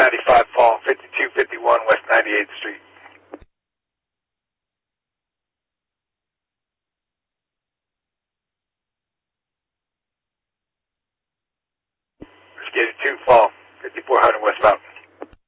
95 Fall, 5251 West 98th Street. Riscated 2 Fall, 5400 West Mountain.